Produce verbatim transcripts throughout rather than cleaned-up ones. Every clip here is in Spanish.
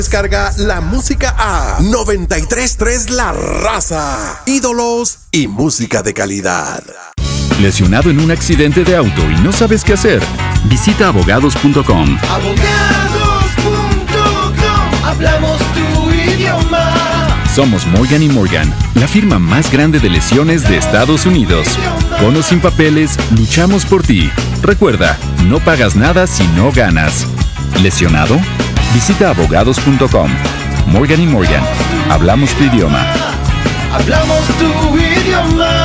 Descarga la música a noventa y tres punto tres La Raza. Ídolos y música de calidad. ¿Lesionado en un accidente de auto y no sabes qué hacer? Visita abogados punto com. abogados punto com. Hablamos tu idioma. Somos Morgan y Morgan, la firma más grande de lesiones de Estados Unidos. Con o sin papeles, luchamos por ti. Recuerda, no pagas nada si no ganas. ¿Lesionado? Visita abogados punto com. Morgan y Morgan, hablamos tu idioma. Hablamos tu idioma.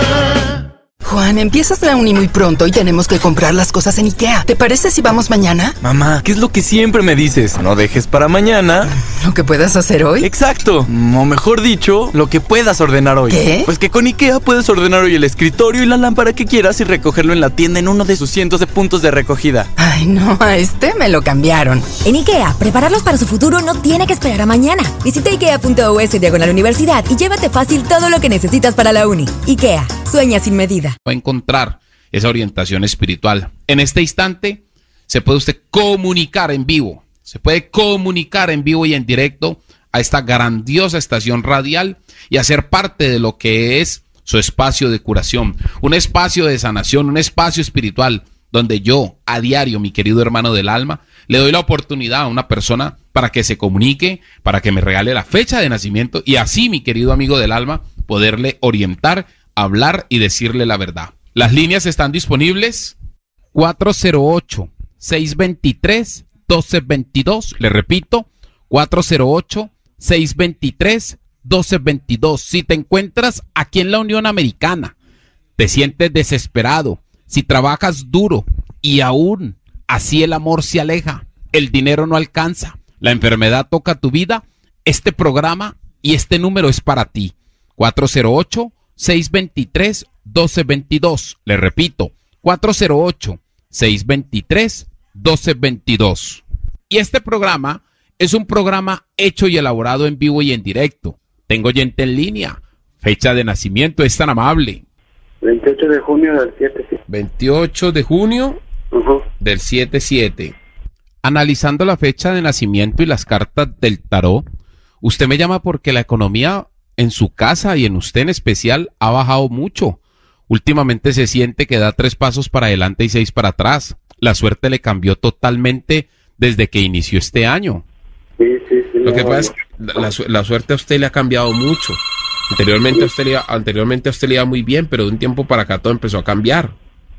Juan, empiezas la uni muy pronto y tenemos que comprar las cosas en IKEA. ¿Te parece si vamos mañana? Mamá, ¿qué es lo que siempre me dices? No dejes para mañana ¿lo que puedas hacer hoy? Exacto, o mejor dicho, lo que puedas ordenar hoy. ¿Qué? Pues que con IKEA puedes ordenar hoy el escritorio y la lámpara que quieras y recogerlo en la tienda en uno de sus cientos de puntos de recogida. Ay, no, a este me lo cambiaron. En IKEA, prepararlos para su futuro no tiene que esperar a mañana. Visita ikea punto u s diagonal universidad y llévate fácil todo lo que necesitas para la uni. IKEA, sueña sin medida. Va a encontrar esa orientación espiritual. En este instante se puede usted comunicar en vivo, se puede comunicar en vivo y en directo a esta grandiosa estación radial y hacer parte de lo que es su espacio de curación, un espacio de sanación, un espacio espiritual donde yo a diario, mi querido hermano del alma, le doy la oportunidad a una persona para que se comunique, para que me regale la fecha de nacimiento y así, mi querido amigo del alma, poderle orientar, hablar y decirle la verdad. Las líneas están disponibles cuatro cero ocho, seis dos tres, uno dos dos dos. Le repito, cuatro cero ocho, seis dos tres, uno dos dos dos. Si te encuentras aquí en la Unión Americana, te sientes desesperado, si trabajas duro y aún así el amor se aleja, el dinero no alcanza, la enfermedad toca tu vida, este programa y este número es para ti. cuatro cero ocho, seis dos tres, uno dos dos dos. Le repito, cuatro cero ocho, seis dos tres, uno dos dos dos. Y este programa es un programa hecho y elaborado en vivo y en directo. Tengo oyente en línea. Fecha de nacimiento, es tan amable. veintiocho de junio del siete siete. veintiocho de junio Uh-huh. del siete siete. Analizando la fecha de nacimiento y las cartas del tarot, usted me llama porque la economía en su casa y en usted en especial ha bajado mucho. Últimamente se siente que da tres pasos para adelante y seis para atrás. La suerte le cambió totalmente desde que inició este año. Sí, sí, sí. Lo que no, pasa es que la, la suerte a usted le ha cambiado mucho. Anteriormente a usted le iba, anteriormente a usted le iba muy bien, pero de un tiempo para acá todo empezó a cambiar.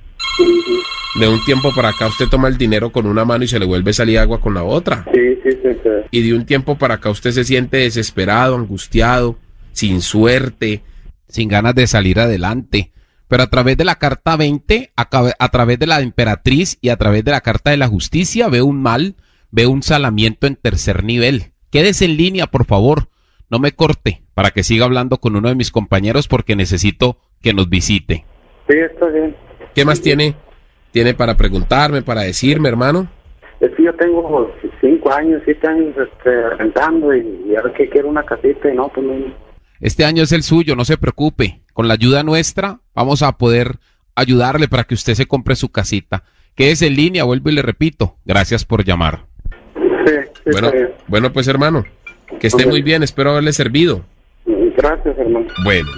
De un tiempo para acá usted toma el dinero con una mano y se le vuelve a salir agua con la otra. Sí, sí, sí, sí. Y de un tiempo para acá usted se siente desesperado, angustiado, sin suerte, sin ganas de salir adelante. Pero a través de la carta veinte, a, a través de la emperatriz y a través de la carta de la justicia veo un mal, veo un salamiento en tercer nivel. Quédese en línea, por favor. No me corte para que siga hablando con uno de mis compañeros porque necesito que nos visite. Sí, está bien. ¿Qué más tiene, tiene para preguntarme, para decirme, hermano? Es que yo tengo cinco años, siete años este, rentando y, y ahora que quiero una casita y no, pues no. Este año es el suyo, no se preocupe. Con la ayuda nuestra vamos a poder ayudarle para que usted se compre su casita. Quédese en línea, vuelvo y le repito. Gracias por llamar. Sí, sí, Bueno, está bien. bueno pues hermano, que esté Ok. muy bien, espero haberle servido. Gracias, hermano. Bueno.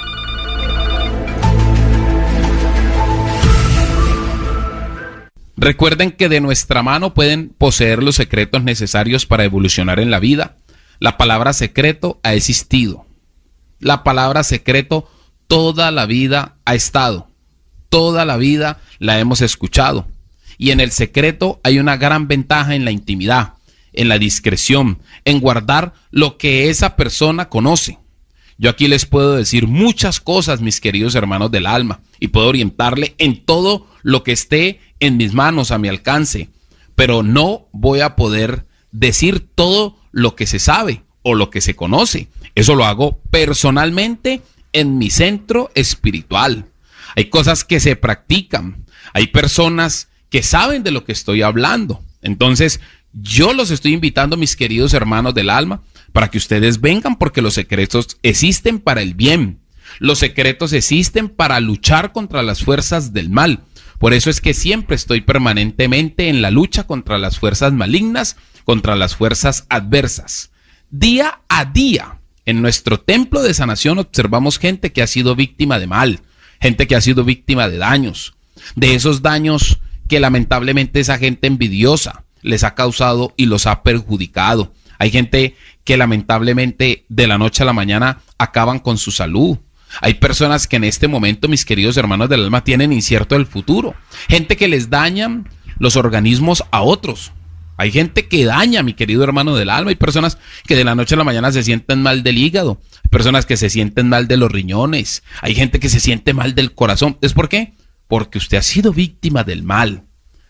Recuerden que de nuestra mano pueden poseer los secretos necesarios para evolucionar en la vida. La palabra secreto ha existido. La palabra secreto toda la vida ha estado. Toda la vida la hemos escuchado. Y en el secreto hay una gran ventaja en la intimidad, en la discreción, en guardar lo que esa persona conoce. Yo aquí les puedo decir muchas cosas, mis queridos hermanos del alma, y puedo orientarle en todo lo que esté en mis manos, a mi alcance, pero no voy a poder decir todo lo que se sabe o lo que se conoce. Eso lo hago personalmente en mi centro espiritual. Hay cosas que se practican, hay personas que saben de lo que estoy hablando. Entonces, yo los estoy invitando, mis queridos hermanos del alma, para que ustedes vengan, porque los secretos existen para el bien. Los secretos existen para luchar contra las fuerzas del mal, Por eso es que siempre estoy permanentemente en la lucha contra las fuerzas malignas, contra las fuerzas adversas. Día a día, en nuestro templo de sanación observamos gente que ha sido víctima de mal, gente que ha sido víctima de daños, de esos daños que lamentablemente esa gente envidiosa les ha causado y los ha perjudicado. Hay gente que lamentablemente de la noche a la mañana acaban con su salud. Hay personas que en este momento, mis queridos hermanos del alma, tienen incierto el futuro. Gente que les dañan los organismos a otros. Hay gente que daña, mi querido hermano del alma. Hay personas que de la noche a la mañana se sienten mal del hígado. Hay personas que se sienten mal de los riñones. Hay gente que se siente mal del corazón. ¿Es por qué? Porque usted ha sido víctima del mal.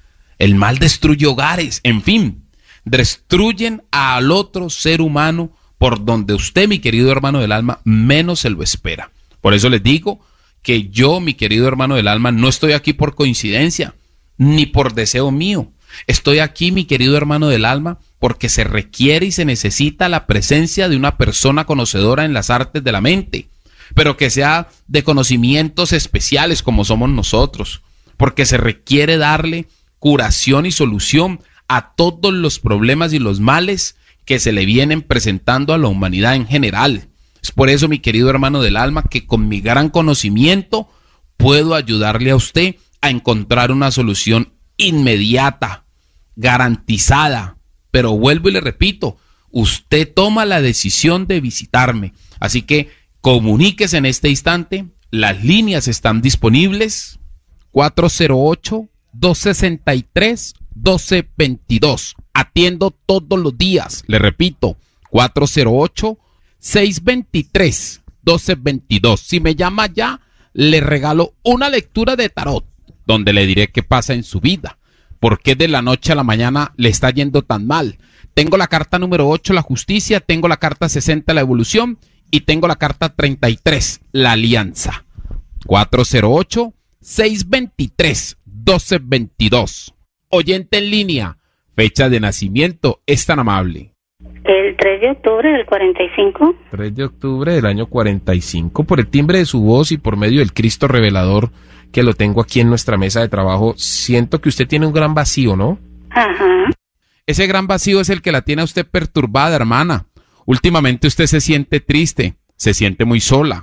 El mal destruye hogares. En fin, destruyen al otro ser humano por donde usted, mi querido hermano del alma, menos se lo espera. Por eso les digo que yo, mi querido hermano del alma, no estoy aquí por coincidencia, ni por deseo mío. Estoy aquí, mi querido hermano del alma, porque se requiere y se necesita la presencia de una persona conocedora en las artes de la mente, pero que sea de conocimientos especiales como somos nosotros, porque se requiere darle curación y solución a todos los problemas y los males que se le vienen presentando a la humanidad en general. Es por eso, mi querido hermano del alma, que con mi gran conocimiento puedo ayudarle a usted a encontrar una solución inmediata, garantizada. Pero vuelvo y le repito, usted toma la decisión de visitarme. Así que comuníquese en este instante. Las líneas están disponibles. cuatro cero ocho, dos seis tres, uno dos dos dos. Atiendo todos los días. Le repito, cuatro cero ocho, seis dos tres, uno dos dos dos. Si me llama ya, le regalo una lectura de tarot, donde le diré qué pasa en su vida. ¿Por qué de la noche a la mañana le está yendo tan mal? Tengo la carta número ocho, la justicia, tengo la carta sesenta, la evolución, y tengo la carta treinta y tres, la alianza. cuatro cero ocho, seis dos tres, uno dos dos dos. Oyente en línea, fecha de nacimiento, es tan amable. El tres de octubre del cuarenta y cinco. tres de octubre del año cuarenta y cinco. Por el timbre de su voz y por medio del Cristo revelador que lo tengo aquí en nuestra mesa de trabajo, siento que usted tiene un gran vacío, ¿no? Ajá. Ese gran vacío es el que la tiene a usted perturbada, hermana. Últimamente usted se siente triste, se siente muy sola.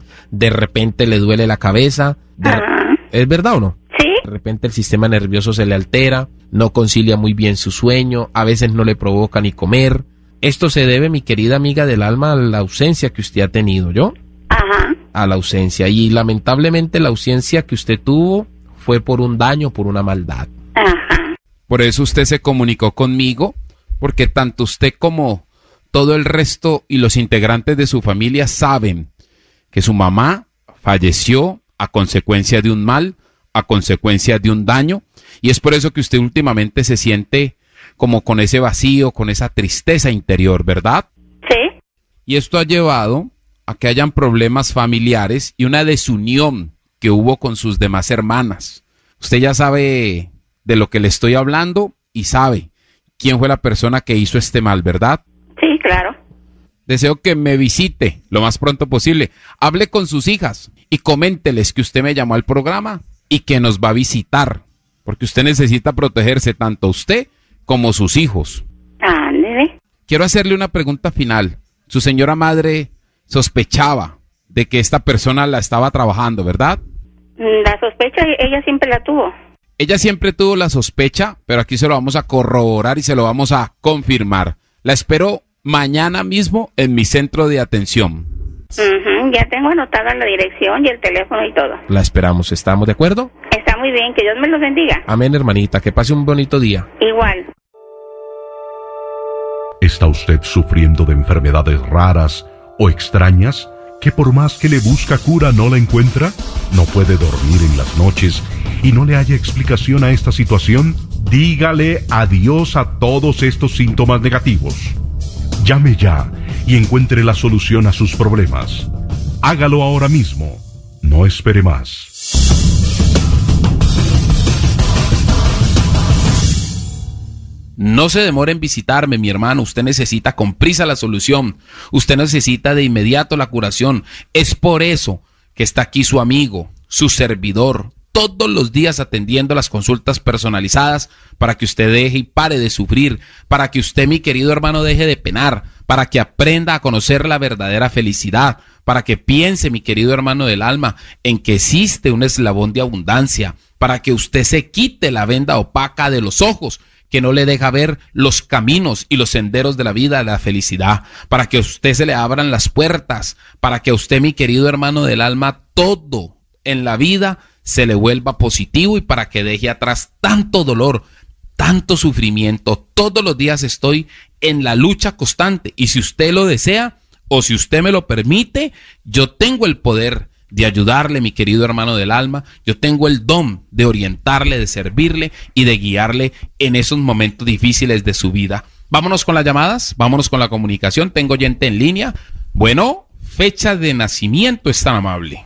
De repente le duele la cabeza. De Ajá. ¿Es verdad o no? Sí. De repente el sistema nervioso se le altera, no concilia muy bien su sueño, a veces no le provoca ni comer. Esto se debe, mi querida amiga del alma, a la ausencia que usted ha tenido, ¿yo? Ajá. A la ausencia. Y lamentablemente la ausencia que usted tuvo fue por un daño, por una maldad. Ajá. Por eso usted se comunicó conmigo, porque tanto usted como todo el resto y los integrantes de su familia saben que su mamá falleció a consecuencia de un mal, a consecuencia de un daño, y es por eso que usted últimamente se siente como con ese vacío, con esa tristeza interior, ¿verdad? Sí. Y esto ha llevado a que hayan problemas familiares y una desunión que hubo con sus demás hermanas. Usted ya sabe de lo que le estoy hablando y sabe quién fue la persona que hizo este mal, ¿verdad? Sí, claro. Deseo que me visite lo más pronto posible. Hable con sus hijas y coménteles que usted me llamó al programa y que nos va a visitar, porque usted necesita protegerse tanto usted como sus hijos. Ándele. Quiero hacerle una pregunta final. Su señora madre sospechaba de que esta persona la estaba trabajando, ¿verdad? La sospecha ella siempre la tuvo. Ella siempre tuvo la sospecha, pero aquí se lo vamos a corroborar y se lo vamos a confirmar. La espero mañana mismo en mi centro de atención. Uh-huh. Ya tengo anotada la dirección y el teléfono y todo. La esperamos, ¿estamos de acuerdo? Está muy bien, que Dios me los bendiga. Amén, hermanita, que pase un bonito día. Igual. ¿Está usted sufriendo de enfermedades raras o extrañas que por más que le busca cura no la encuentra? ¿No puede dormir en las noches y no le haya explicación a esta situación? Dígale adiós a todos estos síntomas negativos. Llame ya y encuentre la solución a sus problemas. Hágalo ahora mismo. No espere más. No se demore en visitarme, mi hermano. Usted necesita con prisa la solución. Usted necesita de inmediato la curación. Es por eso que está aquí su amigo, su servidor, todos los días atendiendo las consultas personalizadas para que usted deje y pare de sufrir, para que usted, mi querido hermano, deje de penar, para que aprenda a conocer la verdadera felicidad, para que piense, mi querido hermano del alma, en que existe un eslabón de abundancia, para que usted se quite la venda opaca de los ojos que no le deja ver los caminos y los senderos de la vida, de la felicidad, para que a usted se le abran las puertas, para que a usted, mi querido hermano del alma, todo en la vida se le vuelva positivo y para que deje atrás tanto dolor, tanto sufrimiento. Todos los días estoy en la lucha constante y si usted lo desea o si usted me lo permite, yo tengo el poder de ayudarle, mi querido hermano del alma. Yo tengo el don de orientarle, de servirle y de guiarle en esos momentos difíciles de su vida. Vámonos con las llamadas, vámonos con la comunicación. Tengo oyente en línea. Bueno, fecha de nacimiento es tan amable.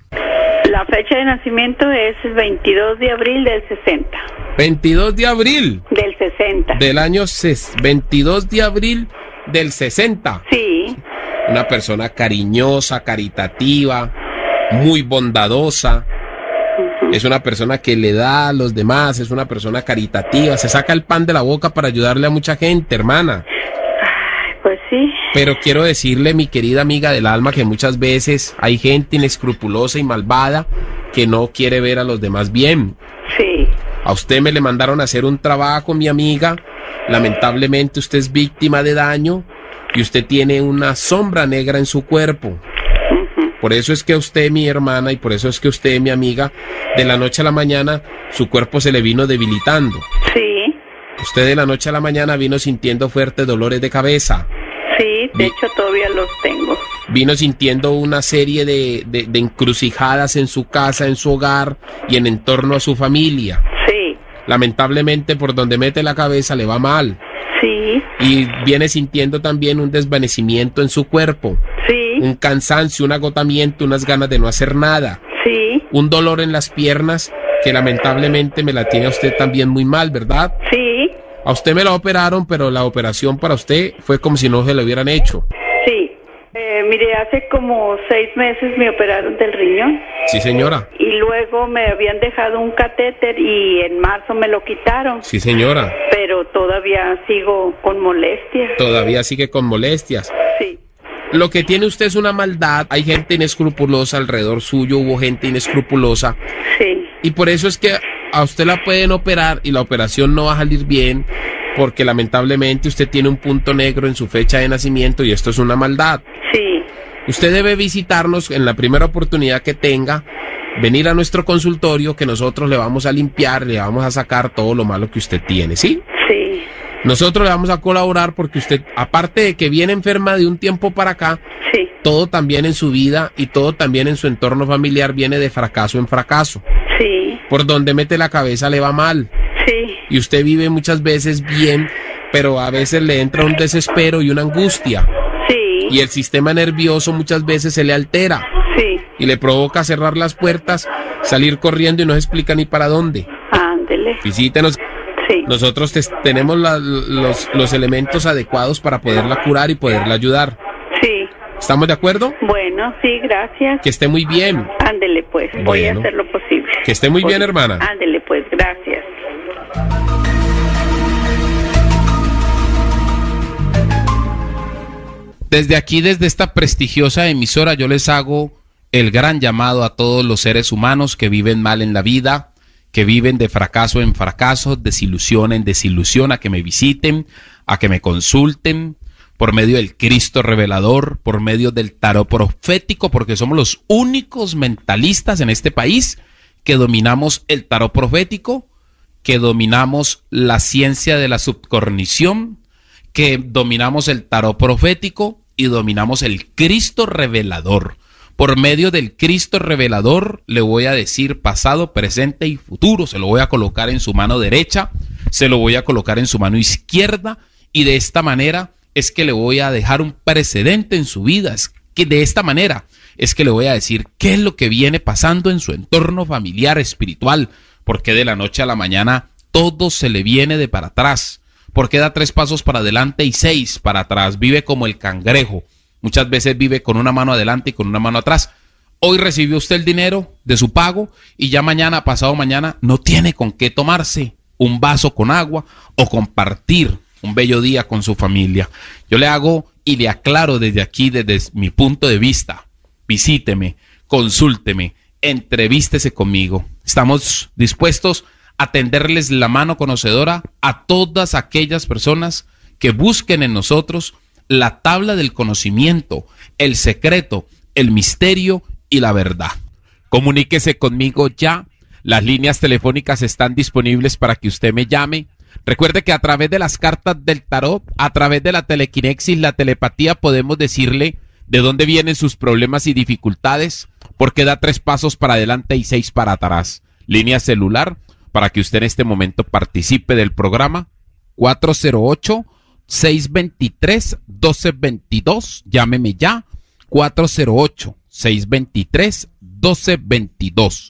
La fecha de nacimiento es el veintidós de abril del sesenta. veintidós de abril. Del sesenta. Del año ses veintidós de abril del sesenta. Sí. Una persona cariñosa, caritativa, muy bondadosa. Uh-huh. Es una persona que le da a los demás, es una persona caritativa, se saca el pan de la boca para ayudarle a mucha gente, hermana. Pues sí. Pero quiero decirle, mi querida amiga del alma, que muchas veces hay gente inescrupulosa y malvada que no quiere ver a los demás bien. Sí. A usted me le mandaron a hacer un trabajo, mi amiga. Lamentablemente usted es víctima de daño y usted tiene una sombra negra en su cuerpo. Uh-huh. Por eso es que usted, mi hermana, y por eso es que usted, mi amiga, de la noche a la mañana, su cuerpo se le vino debilitando. Sí. Usted de la noche a la mañana vino sintiendo fuertes dolores de cabeza. Sí, de hecho todavía los tengo. Vino sintiendo una serie de, de, de encrucijadas en su casa, en su hogar y en entorno a su familia. Sí. Lamentablemente por donde mete la cabeza le va mal. Sí. Y viene sintiendo también un desvanecimiento en su cuerpo. Sí. Un cansancio, un agotamiento, unas ganas de no hacer nada. Sí. Un dolor en las piernas que lamentablemente me la tiene a usted también muy mal, ¿verdad? Sí. A usted me la operaron, pero la operación para usted fue como si no se la hubieran hecho. Sí. Eh, mire, hace como seis meses me operaron del riñón. Sí, señora. Y luego me habían dejado un catéter y en marzo me lo quitaron. Sí, señora. Pero todavía sigo con molestias. Todavía sigue con molestias. Sí. Lo que tiene usted es una maldad. Hay gente inescrupulosa alrededor suyo, hubo gente inescrupulosa. Sí. Y por eso es que a usted la pueden operar y la operación no va a salir bien porque lamentablemente usted tiene un punto negro en su fecha de nacimiento y esto es una maldad. Sí. Usted debe visitarnos en la primera oportunidad que tenga, venir a nuestro consultorio que nosotros le vamos a limpiar, le vamos a sacar todo lo malo que usted tiene, ¿sí? Sí. Nosotros le vamos a colaborar porque usted, aparte de que viene enferma de un tiempo para acá, sí, todo también en su vida y todo también en su entorno familiar viene de fracaso en fracaso. Sí. Por donde mete la cabeza le va mal. Sí. Y usted vive muchas veces bien, pero a veces le entra un desespero y una angustia. Sí. Y el sistema nervioso muchas veces se le altera. Sí. Y le provoca cerrar las puertas, salir corriendo y no se explica ni para dónde. Ándele. Visítenos. Sí. Nosotros te, tenemos la, los, los elementos adecuados para poderla curar y poderla ayudar. Sí. ¿Estamos de acuerdo? Bueno, sí, gracias. Que esté muy bien. Ándele pues, voy Bueno. a hacer lo posible. Que esté muy Voy. bien, hermana. Ándele pues, gracias. Desde aquí, desde esta prestigiosa emisora, yo les hago el gran llamado a todos los seres humanos que viven mal en la vida, que viven de fracaso en fracaso, desilusión en desilusión, a que me visiten, a que me consulten por medio del Cristo revelador, por medio del tarot profético, porque somos los únicos mentalistas en este país que dominamos el tarot profético, que dominamos la ciencia de la subcognición, que dominamos el tarot profético y dominamos el Cristo revelador. Por medio del Cristo revelador le voy a decir pasado, presente y futuro. Se lo voy a colocar en su mano derecha, se lo voy a colocar en su mano izquierda y de esta manera es que le voy a dejar un precedente en su vida. Es que de esta manera es que le voy a decir qué es lo que viene pasando en su entorno familiar, espiritual, porque de la noche a la mañana todo se le viene de para atrás. Porque da tres pasos para adelante y seis para atrás. Vive como el cangrejo. Muchas veces vive con una mano adelante y con una mano atrás. Hoy recibió usted el dinero de su pago y ya mañana, pasado mañana, no tiene con qué tomarse un vaso con agua o compartir un bello día con su familia. Yo le hago y le aclaro desde aquí, desde mi punto de vista. Visíteme, consúlteme, entrevístese conmigo. Estamos dispuestos a tenderles la mano conocedora a todas aquellas personas que busquen en nosotros la tabla del conocimiento, el secreto, el misterio y la verdad. Comuníquese conmigo ya. Las líneas telefónicas están disponibles para que usted me llame. Recuerde que a través de las cartas del tarot, a través de la telequinexis, la telepatía, podemos decirle de dónde vienen sus problemas y dificultades, porque da tres pasos para adelante y seis para atrás. Línea celular para que usted en este momento participe del programa. cuatro cero ocho, seis dos tres, uno dos dos dos. Llámeme ya. cuatro cero ocho, seis dos tres, uno dos dos dos.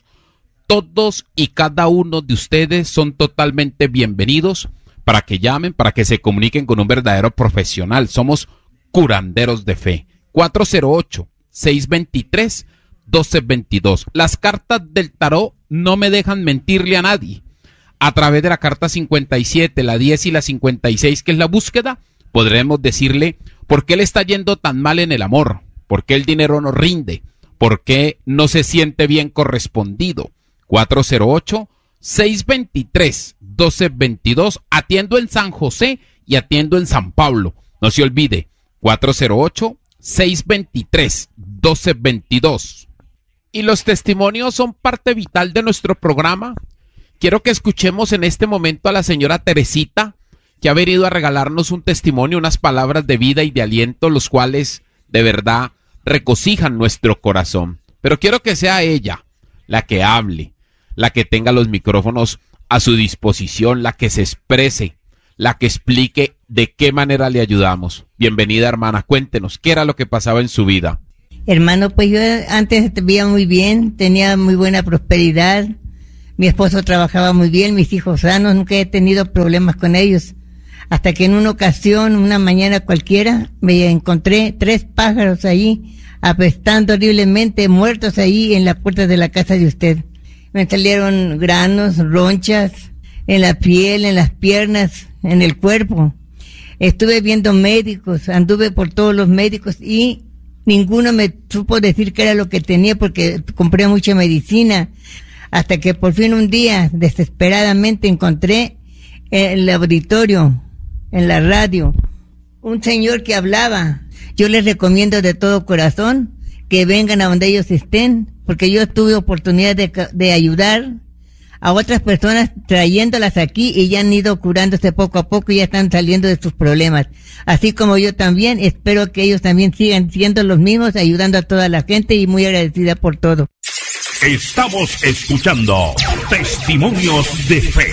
Todos y cada uno de ustedes son totalmente bienvenidos para que llamen, para que se comuniquen con un verdadero profesional. Somos curanderos de fe. cuatro cero ocho, seis dos tres, uno dos dos dos. Las cartas del tarot no me dejan mentirle a nadie. A través de la carta cincuenta y siete, la diez y la cincuenta y seis, que es la búsqueda, podremos decirle por qué le está yendo tan mal en el amor, por qué el dinero no rinde, por qué no se siente bien correspondido. cuatro cero ocho, seis dos tres, uno dos dos dos. Atiendo en San José y atiendo en San Pablo. No se olvide, cuatro cero ocho, seis dos tres, uno dos dos dos. Y los testimonios son parte vital de nuestro programa. Quiero que escuchemos en este momento a la señora Teresita, que ha venido a regalarnos un testimonio, unas palabras de vida y de aliento, los cuales de verdad regocijan nuestro corazón. Pero quiero que sea ella la que hable, la que tenga los micrófonos a su disposición, la que se exprese, la que explique de qué manera le ayudamos. Bienvenida, hermana, cuéntenos, ¿qué era lo que pasaba en su vida? Hermano, pues yo antes vivía muy bien, tenía muy buena prosperidad, mi esposo trabajaba muy bien, mis hijos sanos, nunca he tenido problemas con ellos. Hasta que en una ocasión, una mañana cualquiera, me encontré tres pájaros ahí, apestando horriblemente, muertos ahí en la puerta de la casa de usted. Me salieron granos, ronchas, en la piel, en las piernas, en el cuerpo. Estuve viendo médicos, anduve por todos los médicos y ninguno me supo decir qué era lo que tenía porque compré mucha medicina. Hasta que por fin un día, desesperadamente, encontré en el auditorio, en la radio, un señor que hablaba. Yo les recomiendo de todo corazón que vengan a donde ellos estén, porque yo tuve oportunidad de, de ayudar a otras personas trayéndolas aquí y ya han ido curándose poco a poco y ya están saliendo de sus problemas. Así como yo también, espero que ellos también sigan siendo los mismos, ayudando a toda la gente y muy agradecida por todo. Estamos escuchando Testimonios de Fe.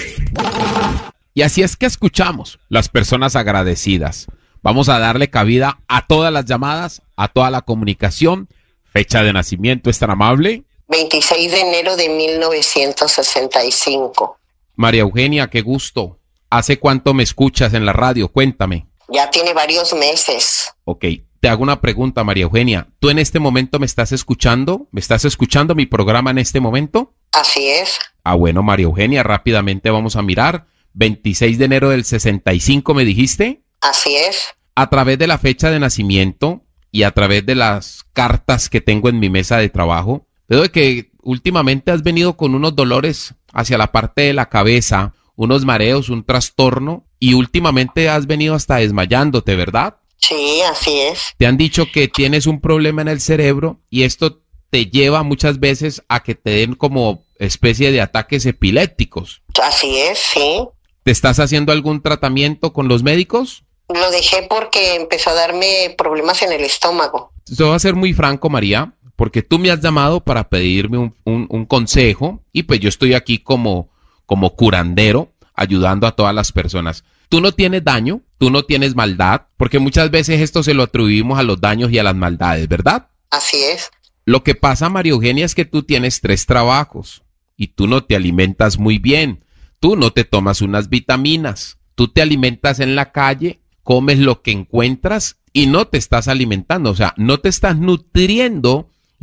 Y así es que escuchamos las personas agradecidas. Vamos a darle cabida a todas las llamadas, a toda la comunicación. Fecha de nacimiento, ¿es tan amable? veintiséis de enero de mil novecientos sesenta y cinco. María Eugenia, qué gusto. ¿Hace cuánto me escuchas en la radio? Cuéntame. Ya tiene varios meses. Ok, te hago una pregunta, María Eugenia. ¿Tú en este momento me estás escuchando? ¿Me estás escuchando mi programa en este momento? Así es. Ah, bueno, María Eugenia, rápidamente vamos a mirar. veintiséis de enero del sesenta y cinco, ¿me dijiste? Así es. A través de la fecha de nacimiento y a través de las cartas que tengo en mi mesa de trabajo, veo que últimamente has venido con unos dolores hacia la parte de la cabeza, unos mareos, un trastorno, y últimamente has venido hasta desmayándote, ¿verdad? Sí, así es. Te han dicho que tienes un problema en el cerebro y esto te lleva muchas veces a que te den como especie de ataques epilépticos. Así es, sí. ¿Te estás haciendo algún tratamiento con los médicos? Lo dejé porque empezó a darme problemas en el estómago. Yo voy a ser muy franco, María, porque tú me has llamado para pedirme un, un, un consejo y pues yo estoy aquí como, como curandero ayudando a todas las personas. Tú no tienes daño, tú no tienes maldad, porque muchas veces esto se lo atribuimos a los daños y a las maldades, ¿verdad? Así es. Lo que pasa, María Eugenia, es que tú tienes tres trabajos y tú no te alimentas muy bien. Tú no te tomas unas vitaminas, tú te alimentas en la calle, comes lo que encuentras y no te estás alimentando, o sea, no te estás nutriendo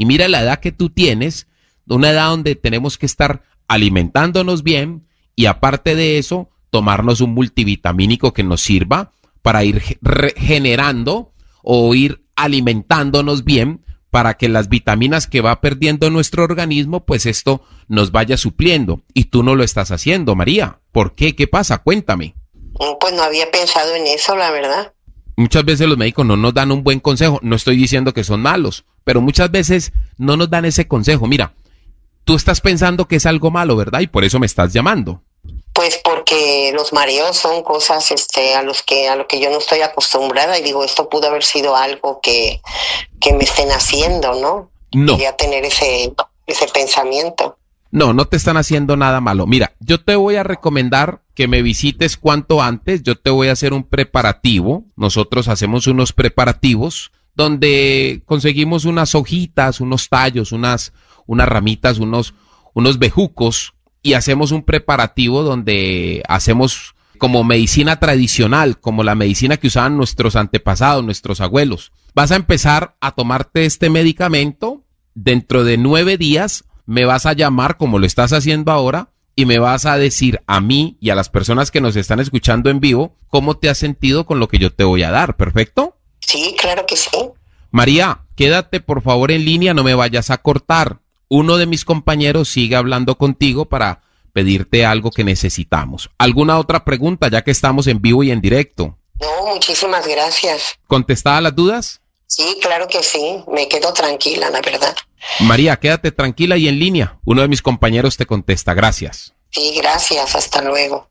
Y mira la edad que tú tienes, una edad donde tenemos que estar alimentándonos bien y aparte de eso, tomarnos un multivitamínico que nos sirva para ir regenerando o ir alimentándonos bien para que las vitaminas que va perdiendo nuestro organismo, pues esto nos vaya supliendo. Y tú no lo estás haciendo, María. ¿Por qué? ¿Qué pasa? Cuéntame. Pues no había pensado en eso, la verdad. Muchas veces los médicos no nos dan un buen consejo. No estoy diciendo que son malos, pero muchas veces no nos dan ese consejo. Mira, tú estás pensando que es algo malo, ¿verdad? Y por eso me estás llamando. Pues porque los mareos son cosas este, a los que a lo que yo no estoy acostumbrada y digo, esto pudo haber sido algo que, que me estén haciendo, ¿no? No. Quería tener ese, ese pensamiento. No, no te están haciendo nada malo. Mira, yo te voy a recomendar que me visites cuanto antes. Yo te voy a hacer un preparativo. Nosotros hacemos unos preparativos donde conseguimos unas hojitas, unos tallos, unas, unas ramitas, unos, unos bejucos y hacemos un preparativo donde hacemos como medicina tradicional, como la medicina que usaban nuestros antepasados, nuestros abuelos. Vas a empezar a tomarte este medicamento. Dentro de nueve días me vas a llamar como lo estás haciendo ahora y me vas a decir a mí y a las personas que nos están escuchando en vivo cómo te has sentido con lo que yo te voy a dar. ¿Perfecto? Sí, claro que sí. María, quédate por favor en línea, no me vayas a cortar. Uno de mis compañeros sigue hablando contigo para pedirte algo que necesitamos. ¿Alguna otra pregunta ya que estamos en vivo y en directo? No, muchísimas gracias. ¿Contestadas las dudas? Sí, claro que sí. Me quedo tranquila, la verdad. María, quédate tranquila y en línea. Uno de mis compañeros te contesta. Gracias. Sí, gracias. Hasta luego.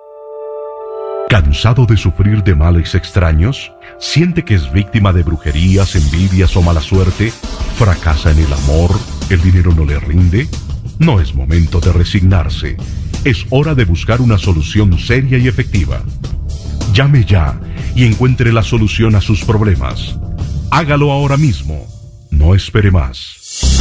¿Cansado de sufrir de males extraños? ¿Siente que es víctima de brujerías, envidias o mala suerte? ¿Fracasa en el amor? ¿El dinero no le rinde? No es momento de resignarse. Es hora de buscar una solución seria y efectiva. Llame ya y encuentre la solución a sus problemas. Hágalo ahora mismo. No espere más.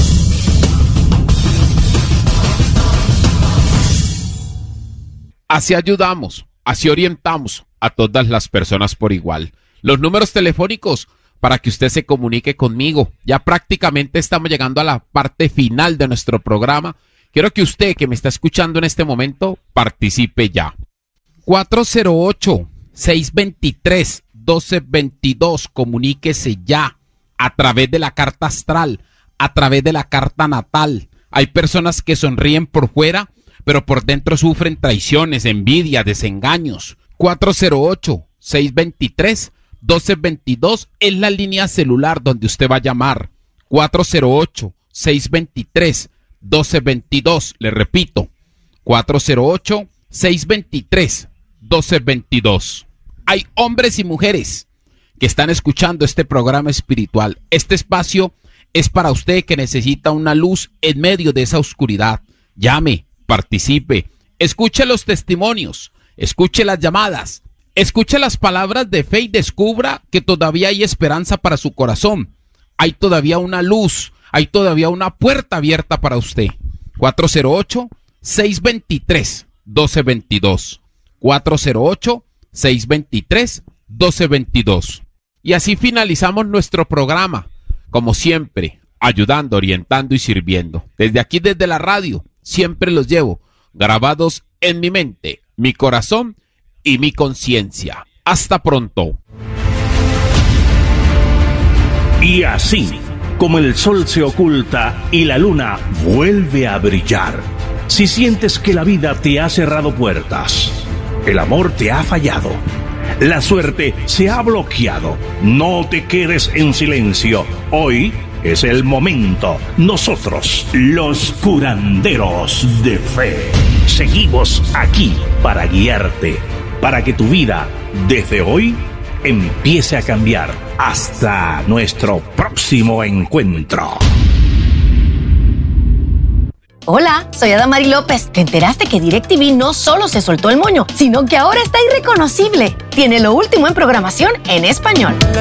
Así ayudamos, así orientamos a todas las personas por igual. Los números telefónicos para que usted se comunique conmigo. Ya prácticamente estamos llegando a la parte final de nuestro programa. Quiero que usted que me está escuchando en este momento participe ya. cuatro cero ocho, seis dos tres, uno dos dos dos. Comuníquese ya a través de la carta astral, a través de la carta natal. Hay personas que sonríen por fuera, pero por dentro sufren traiciones, envidia, desengaños. cuatro cero ocho, seis dos tres, uno dos dos dos es la línea celular donde usted va a llamar. cuatro cero ocho, seis dos tres, uno dos dos dos. Le repito, cuatro cero ocho, seis dos tres, uno dos dos dos. Hay hombres y mujeres que están escuchando este programa espiritual. Este espacio es para usted que necesita una luz en medio de esa oscuridad. Llame, participe, escuche los testimonios, escuche las llamadas, escuche las palabras de fe y descubra que todavía hay esperanza para su corazón. Hay todavía una luz, hay todavía una puerta abierta para usted. cuatro cero ocho, seis dos tres, uno dos dos dos. cuatro cero ocho, seis dos tres, uno dos dos dos. Y así finalizamos nuestro programa, como siempre, ayudando, orientando y sirviendo. Desde aquí, desde la radio, siempre los llevo grabados en mi mente, mi corazón y mi conciencia. Hasta pronto. Y así, como el sol se oculta y la luna vuelve a brillar, si sientes que la vida te ha cerrado puertas, el amor te ha fallado, la suerte se ha bloqueado, no te quedes en silencio. Hoy es el momento. Nosotros, los curanderos de fe, seguimos aquí para guiarte, para que tu vida, desde hoy, empiece a cambiar. Hasta nuestro próximo encuentro. Hola, soy Adamari López. ¿Te enteraste que DirecTV no solo se soltó el moño, sino que ahora está irreconocible? Tiene lo último en programación en español.